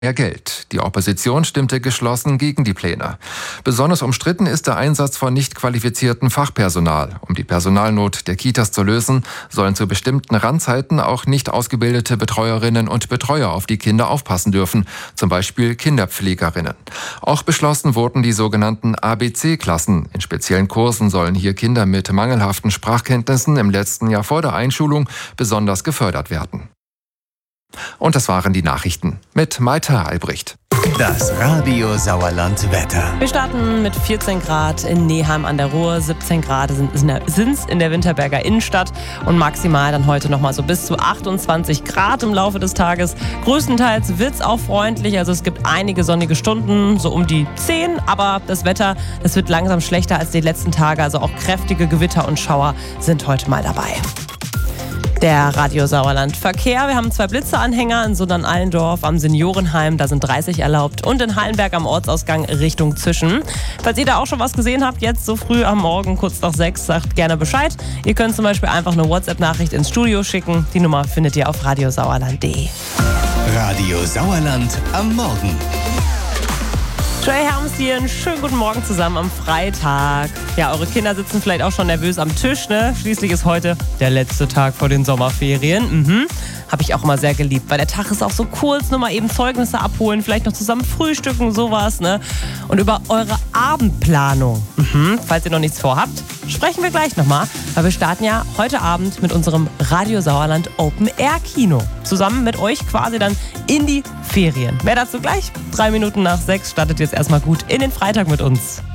mehr Geld. Die Opposition stimmte geschlossen gegen die Pläne. Besonders umstritten ist der Einsatz von nicht qualifiziertem Fachpersonal. Um die Personalnot der Kitas zu lösen, sollen zu bestimmten Randzeiten auch nicht ausgebildete Betreuerinnen und Betreuer auf die Kinder aufpassen dürfen, zum Beispiel Kinderpflegerinnen. Auch beschlossen wurden die sogenannten ABC-Klassen. In speziellen Kursen sollen hier Kinder mit mangelhaften Sprachkenntnissen im letzten Jahr vor der Einschulung besonders gefördert werden. Und das waren die Nachrichten mit Maita Albrecht. Das Radio Sauerland Wetter. Wir starten mit 14 Grad in Neheim an der Ruhr, 17 Grad sind es in der Winterberger Innenstadt und maximal dann heute nochmal so bis zu 28 Grad im Laufe des Tages. Größtenteils wird es auch freundlich, also es gibt einige sonnige Stunden, so um die 10, aber das Wetter, das wird langsam schlechter als die letzten Tage, also auch kräftige Gewitter und Schauer sind heute mal dabei. Der Radio Sauerland Verkehr. Wir haben 2 Blitzeanhänger in Sundern-Allendorf am Seniorenheim. Da sind 30 erlaubt. Und in Hallenberg am Ortsausgang Richtung Zischen. Falls ihr da auch schon was gesehen habt, jetzt so früh am Morgen, kurz nach 6, sagt gerne Bescheid. Ihr könnt zum Beispiel einfach eine WhatsApp-Nachricht ins Studio schicken. Die Nummer findet ihr auf radiosauerland.de. Radio Sauerland am Morgen. Trey Helms hier, einen schönen guten Morgen zusammen am Freitag. Ja, eure Kinder sitzen vielleicht auch schon nervös am Tisch, ne? Schließlich ist heute der letzte Tag vor den Sommerferien. Habe ich auch immer sehr geliebt, weil der Tag ist auch so kurz, nur mal eben Zeugnisse abholen, vielleicht noch zusammen frühstücken, sowas, ne? Und über eure Abendplanung, falls ihr noch nichts vorhabt, sprechen wir gleich nochmal, weil wir starten ja heute Abend mit unserem Radio Sauerland Open Air Kino. Zusammen mit euch quasi dann in die Ferien. Mehr dazu gleich. 3 Minuten nach 6 startet jetzt erstmal gut in den Freitag mit uns.